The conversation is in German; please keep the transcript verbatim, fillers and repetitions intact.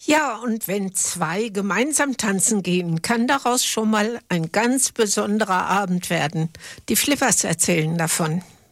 Ja, und wenn zwei gemeinsam tanzen gehen, kann daraus schon mal ein ganz besonderer Abend werden. Die Flippers erzählen davon.